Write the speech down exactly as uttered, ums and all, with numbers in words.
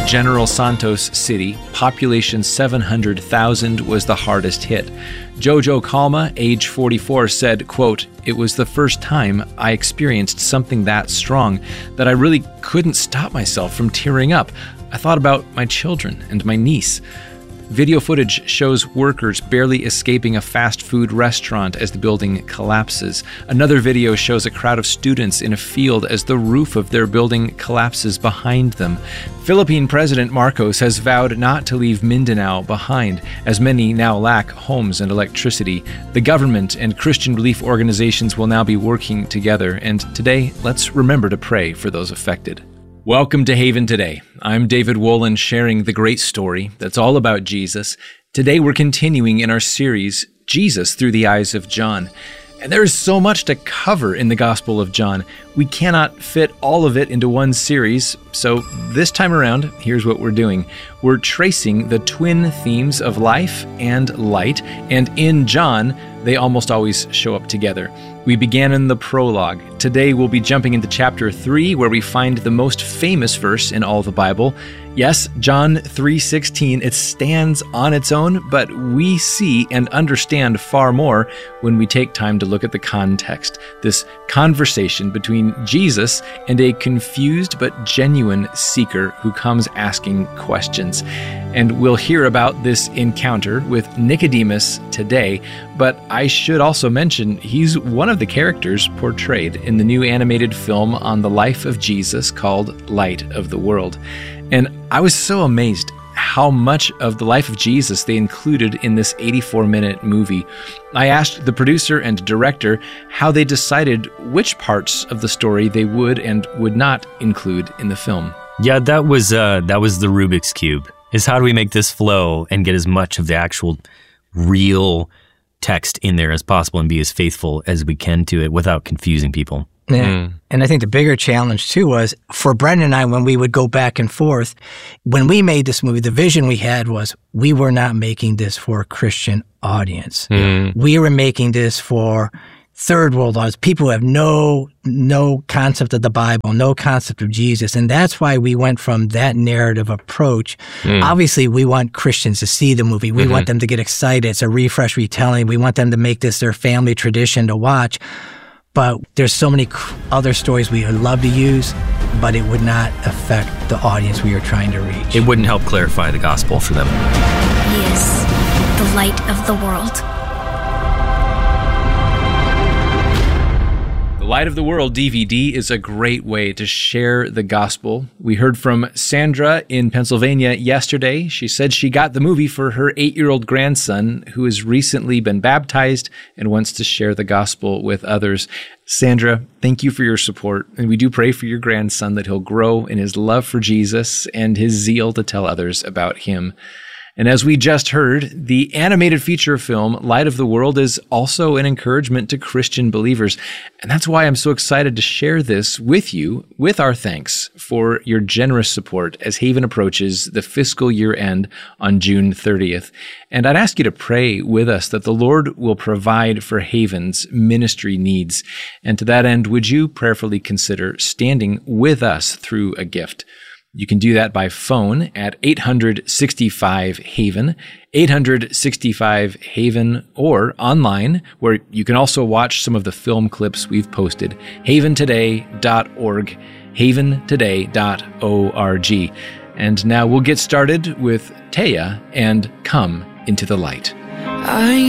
General Santos City, population seven hundred thousand, was the hardest hit. Jojo Calma, age forty-four, said, quote, "It was the first time I experienced something that strong that I really couldn't stop myself from tearing up. I thought about my children and my niece." Video footage shows workers barely escaping a fast food restaurant as the building collapses. Another video shows a crowd of students in a field as the roof of their building collapses behind them. Philippine President Marcos has vowed not to leave Mindanao behind, as many now lack homes and electricity. The government and Christian relief organizations will now be working together, and today, let's remember to pray for those affected. Welcome to Haven Today. I'm David Wolin, sharing the great story that's all about Jesus. Today we're continuing in our series, Jesus Through the Eyes of John. And there is so much to cover in the Gospel of John. We cannot fit all of it into one series, so this time around, here's what we're doing. We're tracing the twin themes of life and light, and in John, they almost always show up together. We began in the prologue. Today we'll be jumping into chapter three, where we find the most famous verse in all the Bible. Yes, John three sixteen, it stands on its own, but we see and understand far more when we take time to look at the context. This conversation between Jesus and a confused but genuine seeker who comes asking questions. And we'll hear about this encounter with Nicodemus today, but I should also mention he's one of the characters portrayed in the new animated film on the life of Jesus called Light of the World. And I was so amazed how much of the life of Jesus they included in this eighty-four minute movie. I asked the producer and director how they decided which parts of the story they would and would not include in the film. Yeah, that was uh, that was the Rubik's Cube, is how do we make this flow and get as much of the actual real text in there as possible and be as faithful as we can to it without confusing people. Yeah. Mm. And I think the bigger challenge, too, was for Brendan and I, when we would go back and forth, when we made this movie, the vision we had was we were not making this for a Christian audience. Mm. We were making this for third world audience, people who have no no concept of the Bible, no concept of Jesus. And that's why we went from that narrative approach. Mm. Obviously, we want Christians to see the movie. We Mm-hmm. want them to get excited. It's a refresh retelling. We want them to make this their family tradition to watch. But there's so many other stories we would love to use, but it would not affect the audience we are trying to reach. It wouldn't help clarify the gospel for them. He is the light of the world. The Light of the World D V D is a great way to share the gospel. We heard from Sandra in Pennsylvania yesterday. She said she got the movie for her eight-year-old grandson who has recently been baptized and wants to share the gospel with others. Sandra, thank you for your support, and we do pray for your grandson that he'll grow in his love for Jesus and his zeal to tell others about him. And as we just heard, the animated feature film Light of the World is also an encouragement to Christian believers. And that's why I'm so excited to share this with you, with our thanks for your generous support as Haven approaches the fiscal year end on June thirtieth. And I'd ask you to pray with us that the Lord will provide for Haven's ministry needs. And to that end, would you prayerfully consider standing with us through a gift? You can do that by phone at eight hundred sixty-five Haven, eight hundred sixty-five Haven, or online, where you can also watch some of the film clips we've posted, haven today dot org, haven today dot org. And now we'll get started with Taya and Come Into the Light. I